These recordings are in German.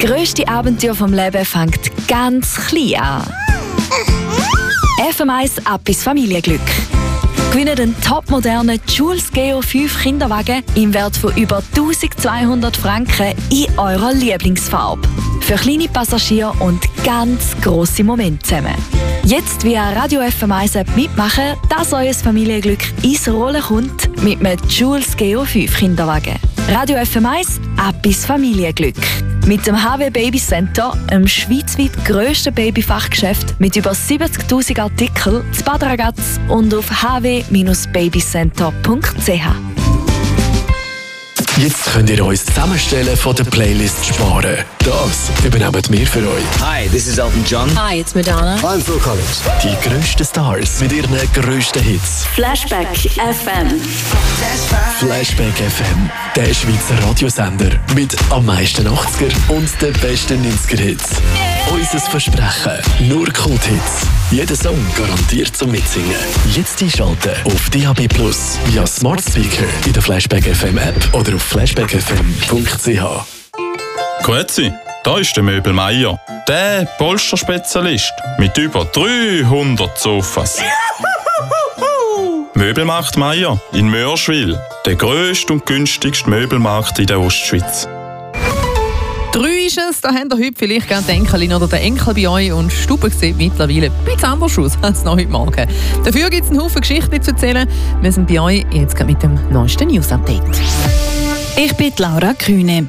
grösste Abenteuer vom Leben fängt ganz klein an. FM1 ab ins Familienglück. Gewinnen den topmodernen Jules Geo 5 Kinderwagen im Wert von über 1200 Franken in eurer Lieblingsfarbe. Für kleine Passagiere und ganz grosse Momente zusammen. Jetzt via Radio FM1 App mitmachen, dass euer Familienglück ins Rollen kommt mit einem Jules Geo 5 Kinderwagen. Radio FM1 ab ins Familienglück. Mit dem HW Baby Center, einem schweizweit grössten Babyfachgeschäft mit über 70'000 Artikeln, zu Bad Ragaz und auf hw-babycenter.ch. Jetzt könnt ihr uns zusammenstellen von der Playlist sparen. Das übernehmen wir für euch. Hi, this is Elton John. Hi, it's Madonna. I'm Phil Collins. Die grössten Stars mit ihren grössten Hits. Flashback FM. Flashback FM, der Schweizer Radiosender mit am meisten 80er und den besten 90er-Hits. Unser Versprechen, nur Kult-Hits. Jeder Song garantiert zum Mitsingen. Jetzt einschalten auf DAB+ via Smart Speaker in der Flashback FM App oder auf flashbackfm.ch. Grüezi, da ist der Möbel Meier, der Polsterspezialist mit über 300 Sofas. Möbelmarkt Meier in Mörschwil, der grösste und günstigste Möbelmarkt in der Ostschweiz. 3 ist es, da habt ihr heute vielleicht gerne die Enkelin oder den Enkel bei euch und die Stube sieht mittlerweile ein bisschen anders aus als noch heute Morgen. Dafür gibt es einen Haufen Geschichten zu erzählen. Wir sind bei euch jetzt mit dem neuesten News-Update. Ich bin Laura Kühne.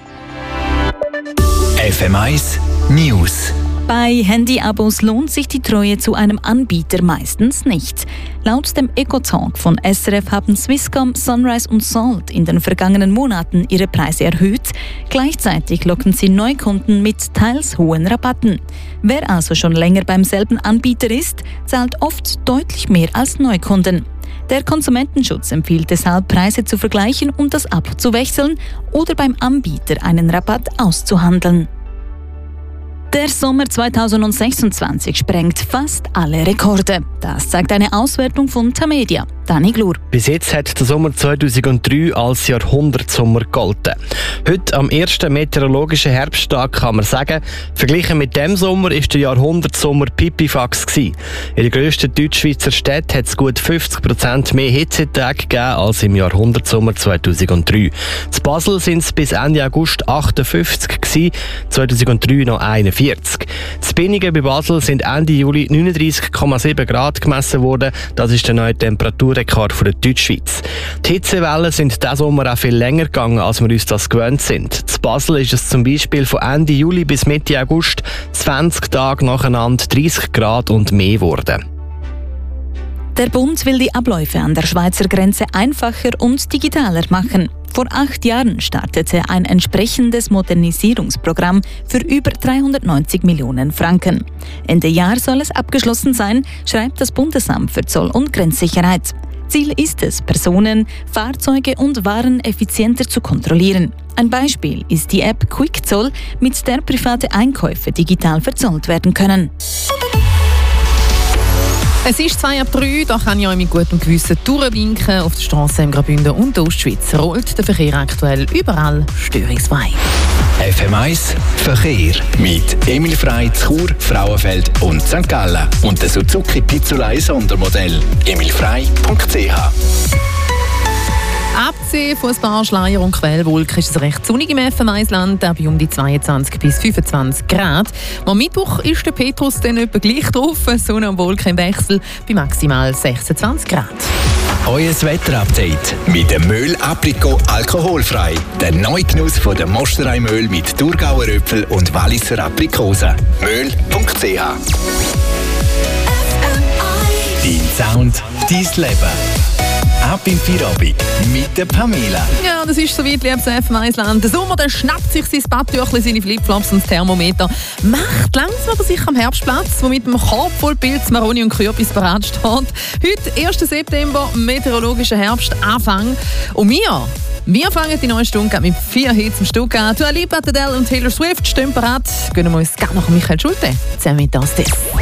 FM1 News. Bei Handy-Abos lohnt sich die Treue zu einem Anbieter meistens nicht. Laut dem Eco-Talk von SRF haben Swisscom, Sunrise und Salt in den vergangenen Monaten ihre Preise erhöht. Gleichzeitig locken sie Neukunden mit teils hohen Rabatten. Wer also schon länger beim selben Anbieter ist, zahlt oft deutlich mehr als Neukunden. Der Konsumentenschutz empfiehlt deshalb, Preise zu vergleichen und das Abo zu wechseln oder beim Anbieter einen Rabatt auszuhandeln. Der Sommer 2026 sprengt fast alle Rekorde. Das zeigt eine Auswertung von Tamedia. Dani Glur. Bis jetzt hat der Sommer 2003 als Jahrhundertsommer gegolten. Heute, am ersten meteorologischen Herbsttag, kann man sagen, verglichen mit dem Sommer ist der Jahrhundertsommer pipifax gewesen. In den grössten Deutschschweizer Städten hat es gut 50% mehr Hitzetage gegeben als im Jahrhundertsommer 2003. In Basel sind es bis Ende August 58 gewesen, 2003 noch 41. In Binningen bei Basel sind Ende Juli 39,7 Grad gemessen worden. Das ist der neue Temperaturrekord der Deutschschweiz. Die Hitzewellen sind diesen Sommer auch viel länger gegangen, als wir uns das gewöhnt sind. In Basel ist es zum Beispiel von Ende Juli bis Mitte August 20 Tage nacheinander 30 Grad und mehr geworden. Der Bund will die Abläufe an der Schweizer Grenze einfacher und digitaler machen. Vor 8 Jahren startete ein entsprechendes Modernisierungsprogramm für über 390 Millionen Franken. Ende Jahr soll es abgeschlossen sein, schreibt das Bundesamt für Zoll- und Grenzsicherheit. Ziel ist es, Personen, Fahrzeuge und Waren effizienter zu kontrollieren. Ein Beispiel ist die App QuickZoll, mit der private Einkäufe digital verzollt werden können. Es ist 2:03, da kann ich euch mit gutem Gewissen durchwinken. Auf der Strasse im Graubünden und der Ostschweiz rollt der Verkehr aktuell überall störungsfrei. FM1 Verkehr mit Emil Frey, Chur, Frauenfeld und St. Gallen. Und der Suzuki Pizzolei Sondermodell. emilfrey.ch. Abgesehen von ein paar Schleier und Quellwolken ist es recht sonnig im FM1-Land, bei um die 22 bis 25 Grad. Am Mittwoch ist der Petrus dann etwa gleich drauf, Sonne und Wolken im Wechsel bei maximal 26 Grad. Euer Wetterupdate mit dem Möl Aprikot alkoholfrei. Der neue Genuss von der Mosterei-Möl mit Thurgauer Äpfel und Walliser Aprikosen. Möl.ch. Dein Sound, dein Leben. Ab im Feierabend mit der Pamela. Ja, das ist soweit, liebes FM1-Land. Der Sommer, der schnappt sich sein Badtüchli, seine Flipflops und das Thermometer. Macht langsam aber sicher am Herbstplatz, wo mit dem Korb voll Pilz, Maroni und Kürbis bereit steht. Heute, 1. September, meteorologischer Herbstanfang. Und wir fangen die neue Stunde mit 4 Hits am Stück an. Dua Lipa, Adele und Taylor Swift stehen bereit. Gönnen wir uns gerne nach Michael Schulte zusammen mit das.